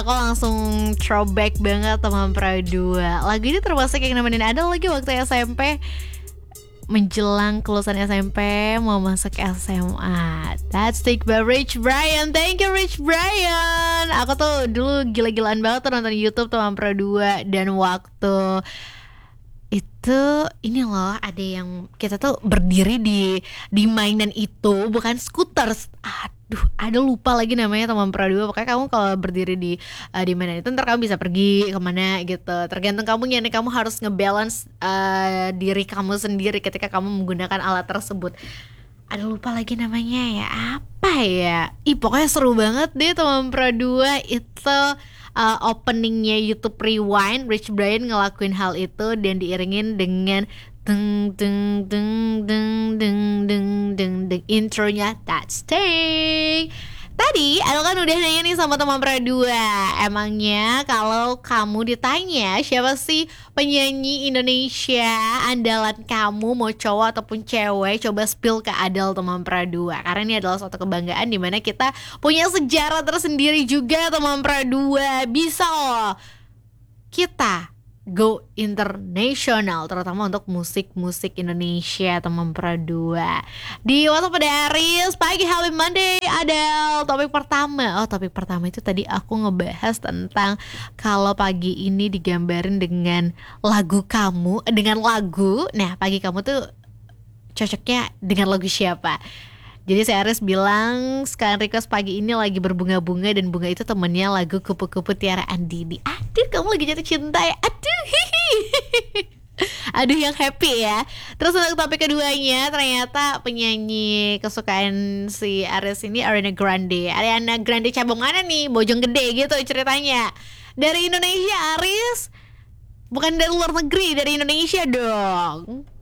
aku langsung throwback banget teman Pradua. Lagu ini termasuk yang nemenin Adele lagi waktu SMP, menjelang kelulusan SMP mau masuk SMA. That's Take by Rich Brian. Thank you Rich Brian. Aku tuh dulu gila-gilaan banget tuh nonton YouTube teman Pradua. Dan waktu itu ini loh, ada yang kita tuh berdiri di mainan itu, bukan skuter. Aduh, ada lupa lagi namanya teman Pradua. Pokoknya kamu kalau berdiri di mainan itu ntar kamu bisa pergi kemana gitu. Tergantung kamu nih, kamu harus ngebalance diri kamu sendiri ketika kamu menggunakan alat tersebut. Ada lupa lagi namanya ya, apa ya? Pokoknya seru banget deh teman Pradua itu. Openingnya YouTube Rewind, Rich Brian ngelakuin hal itu dan diiringin dengan deng deng deng deng deng deng deng deng intronya That's Take. Tadi aku kan udah nanya nih sama teman Pradua, emangnya kalau kamu ditanya siapa sih penyanyi Indonesia andalan kamu, mau cowok ataupun cewek, coba spill ke Adele teman Pradua. Karena ini adalah suatu kebanggaan dimana kita punya sejarah tersendiri juga teman Pradua. Bisa loh kita go international, terutama untuk musik-musik Indonesia teman Pradua. Di WhatsApp pada Aris, pagi happy Monday Adele. Topik pertama itu tadi aku ngebahas tentang kalau pagi ini digambarin dengan lagu kamu, dengan lagu. Nah, pagi kamu tuh cocoknya dengan lagu siapa? Jadi si Aris bilang sekalian request pagi ini lagi berbunga-bunga, dan bunga itu temennya lagu Kupu-Kupu Tiara Andini. Aduh, kamu lagi jatuh cinta ya. Aduh, hihi. Aduh, yang happy ya. Terus untuk topik keduanya, ternyata penyanyi kesukaan si Aris ini Ariana Grande. Ariana Grande cabang mana nih? Bojonggede gitu ceritanya. Dari Indonesia Aris, bukan dari luar negeri, dari Indonesia dong.